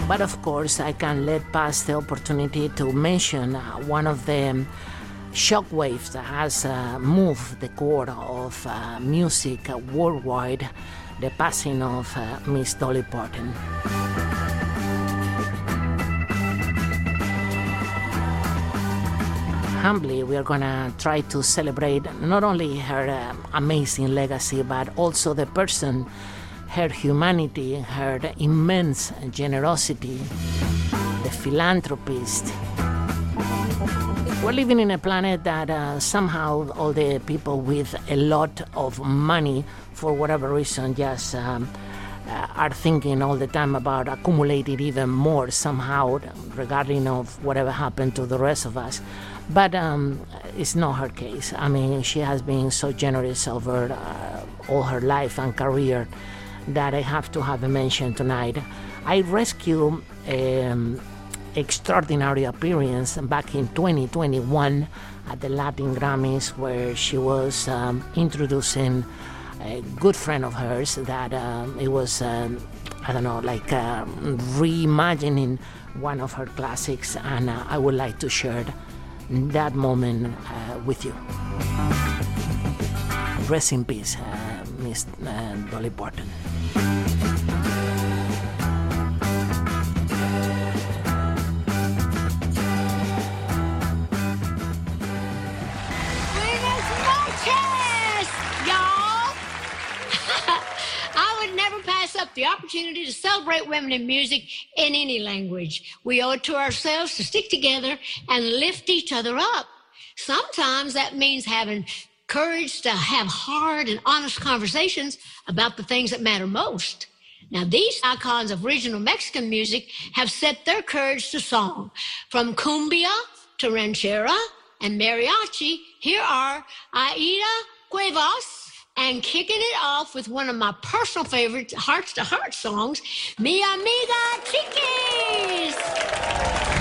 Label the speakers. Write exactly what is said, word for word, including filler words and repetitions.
Speaker 1: But of course, I can't let pass the opportunity to mention uh, one of the shockwaves that has uh, moved the core of uh, music uh, worldwide, the passing of uh, Miss Dolly Parton. Humbly, we are gonna try to celebrate not only her uh, amazing legacy, but also the person, her humanity, her immense generosity, the philanthropist. We're living in a planet that uh, somehow all the people with a lot of money, for whatever reason, just um, uh, are thinking all the time about accumulating even more somehow, regarding of whatever happened to the rest of us. But um, it's not her case. I mean, she has been so generous over uh, all her life and career that I have to have a mention tonight. I rescued um, extraordinary appearance back in twenty twenty-one at the Latin Grammys, where she was um, introducing a good friend of hers that um, it was, um, I don't know, like uh, reimagining one of her classics, and uh, I would like to share that moment uh, with you. Rest in peace, uh, Miss uh, Dolly Parton.
Speaker 2: Up the opportunity to celebrate women in music in any language. We owe it to ourselves to stick together and lift each other up. Sometimes that means having courage to have hard and honest conversations about the things that matter most. Now, these icons of regional Mexican music have set their courage to song. From cumbia to ranchera and mariachi, here are Aida Cuevas, and kicking it off with one of my personal favorites, Hearts to Heart songs, Mi Amiga Chiquis.